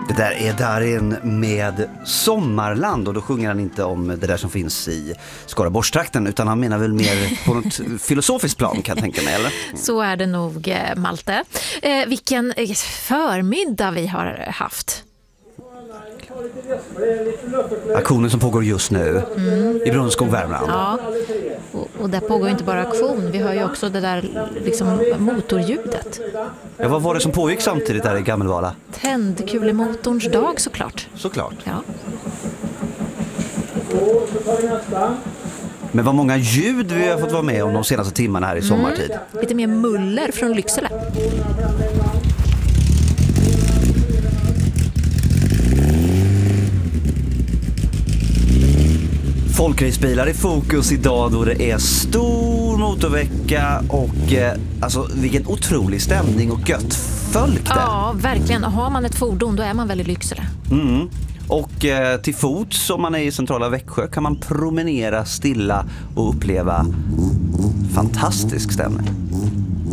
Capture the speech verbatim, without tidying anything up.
Det där är Darin med Sommarland, och då sjunger han inte om det där som finns i Skaraborgstrakten, utan han menar väl mer på något filosofiskt plan, kan jag tänka mig, eller? Så är det nog, Malte. Eh, vilken förmiddag vi har haft. Aktionen som pågår just nu mm. i Brunskog, Värmland. Ja, och, och där pågår inte bara aktion. Vi har ju också det där liksom, motorljudet. Ja, vad var det som pågick samtidigt där i Gammelvala? Tändkulemotorns dag, såklart. Såklart. Ja. Men vad många ljud vi har fått vara med om de senaste timmarna här i sommartid. Mm. Lite mer muller från Lycksele. Folkracebilar i fokus idag då det är stor motorvecka och eh, alltså vilken otrolig stämning och gött folk där. Ja, verkligen. Har man ett fordon då är man väl i Lycksele. Mm. Och eh, till fots, om man är i centrala Växjö, kan man promenera stilla och uppleva fantastisk stämning.